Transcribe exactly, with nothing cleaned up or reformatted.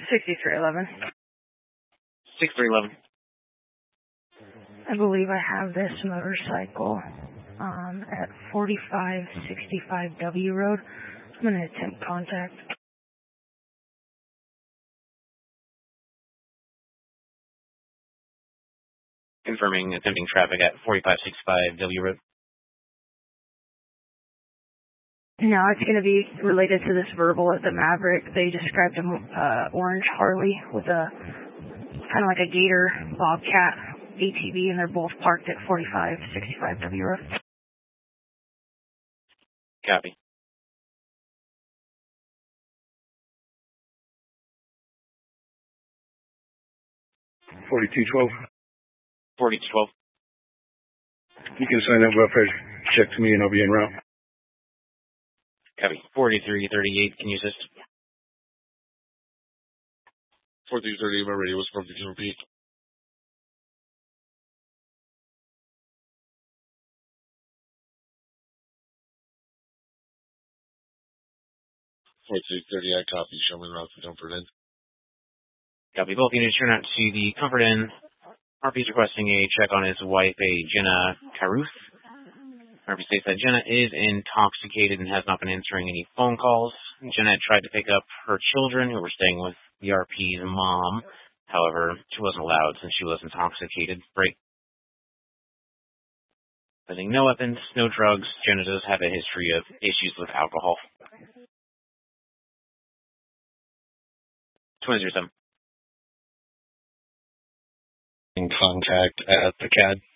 sixty-three eleven. sixty-three eleven. I believe I have this motorcycle um, at forty-five sixty-five W Road. I'm going to attempt contact. Confirming attempting traffic at forty-five sixty-five W Road. No, it's going to be related to this verbal at the Maverick. They described an uh, orange Harley with a kind of like a Gator Bobcat A T V, and they're both parked at forty-five sixty-five W Road. Copy. forty-two twelve. forty-two twelve. You can sign that welfare check to me and I'll be en route. Copy. forty-three thirty-eight, can you assist? forty-three thirty-eight, my radio was from the repeat. forty-three thirty, I copy. Show me the route for Comfort Inn. Copy. Both units turn out to the Comfort Inn. R P is requesting a check on his wife, a Jenna Caruth. R P states that Jenna is intoxicated and has not been answering any phone calls. Jenna tried to pick up her children who were staying with the R P's mom. However, she wasn't allowed since she was intoxicated. Break. Finding no weapons, no drugs. Jenna does have a history of issues with alcohol. twenty oh seven. In contact at the C A D.